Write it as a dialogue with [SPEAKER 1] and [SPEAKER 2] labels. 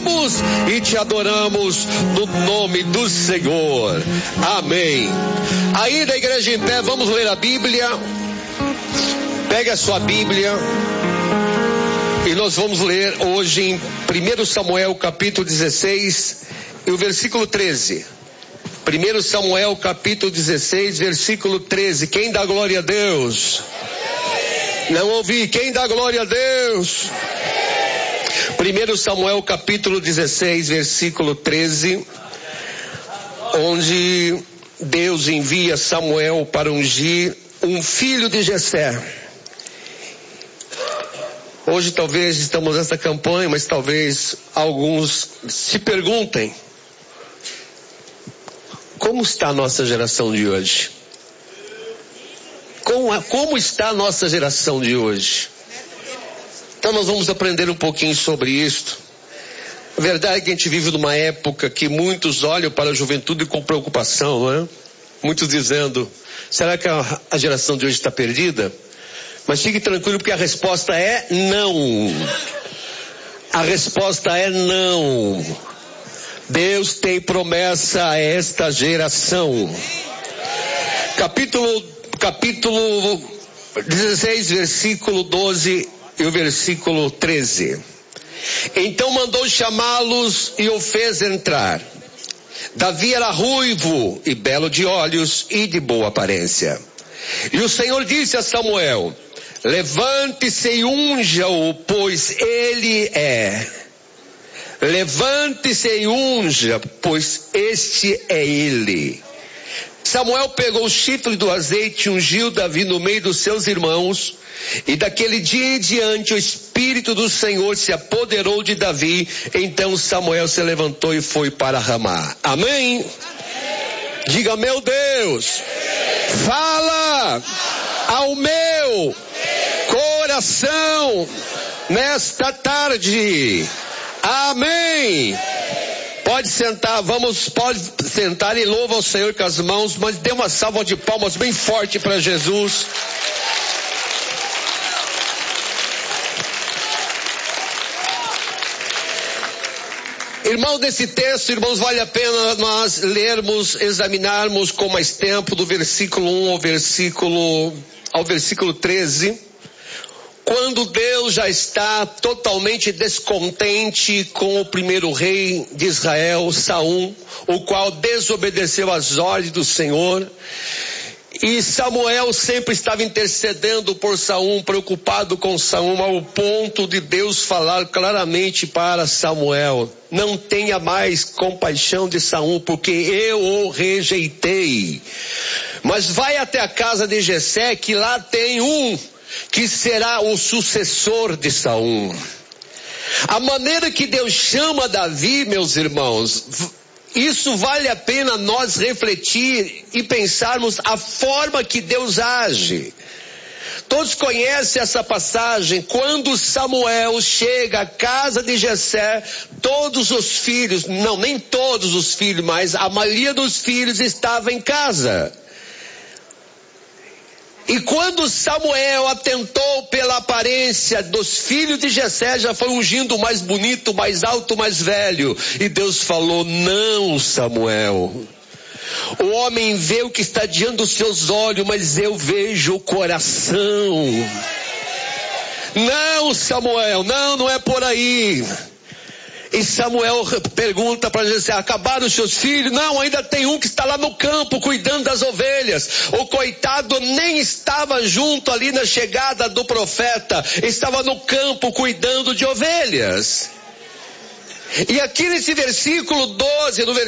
[SPEAKER 1] louvamos e te adoramos no nome do Senhor. Amém. Aí da igreja em pé, vamos ler a Bíblia. Pegue a sua Bíblia e nós vamos ler hoje em 1 Samuel capítulo 16 e o versículo 13. 1 Samuel capítulo 16, versículo 13. Quem dá glória a Deus? Não ouvi. Quem dá glória a Deus? 1 Samuel capítulo 16, versículo 13, onde Deus envia Samuel para ungir um filho de Jessé. Hoje talvez estamos nessa campanha, mas talvez alguns se perguntem: como está a nossa geração de hoje? Como está a nossa geração de hoje? Então nós vamos aprender um pouquinho sobre isso. A verdade é que a gente vive numa época que muitos olham para a juventude com preocupação, não é? Muitos dizendo: será que a geração de hoje está perdida? Mas fique tranquilo, porque a resposta é não. A resposta é não. Deus tem promessa a esta geração. Capítulo 16, versículo 12 e o versículo 13. Então mandou chamá-los e o fez entrar. Davi era ruivo e belo de olhos e de boa aparência. E o Senhor disse a Samuel: levante-se e unja-o, pois ele é. Levante-se e unja, pois este é ele. Samuel pegou o chifre do azeite e ungiu Davi no meio dos seus irmãos. E daquele dia em diante o Espírito do Senhor se apoderou de Davi. Então Samuel se levantou e foi para Ramá. Amém? Diga: meu Deus, fala ao meu coração nesta tarde. Amém. Pode sentar, pode sentar e louva ao Senhor com as mãos, mas dê uma salva de palmas bem forte para Jesus. Irmão, desse texto, irmãos, vale a pena nós lermos, examinarmos com mais tempo, do versículo 1 ao versículo 13. Quando Deus já está totalmente descontente com o primeiro rei de Israel, Saul, o qual desobedeceu às ordens do Senhor. E Samuel sempre estava intercedendo por Saul, preocupado com Saul, ao ponto de Deus falar claramente para Samuel: não tenha mais compaixão de Saul, porque eu o rejeitei. Mas vai até a casa de Jessé, que lá tem um que será o sucessor de Saul. A maneira que Deus chama Davi, meus irmãos, isso vale a pena nós refletir e pensarmos a forma que Deus age. Todos conhecem essa passagem. Quando Samuel chega à casa de Jessé, todos os filhos, não, nem todos os filhos, mas a maioria dos filhos estava em casa. E quando Samuel atentou pela aparência dos filhos de Jessé, já foi ungindo o mais bonito, o mais alto, o mais velho. E Deus falou: não, Samuel. O homem vê o que está diante dos seus olhos, mas eu vejo o coração. Não, Samuel, não é por aí. E Samuel pergunta para Jessé: acabaram os seus filhos? Não, ainda tem um que está lá no campo cuidando das ovelhas. O coitado nem estava junto ali na chegada do profeta, estava no campo cuidando de ovelhas. E aqui nesse versículo 12, no